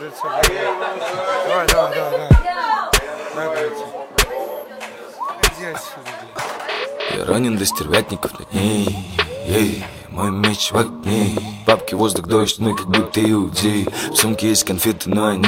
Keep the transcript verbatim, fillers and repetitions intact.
кажется, давай, давай, давай, давай. Давай, пойти. Иди отсюда, блядь. Я ранен до стервятников над ней. Эй, мой меч в огне. Бабки, воздух, дождь, мы как будто иудеи. В сумке есть конфеты, но они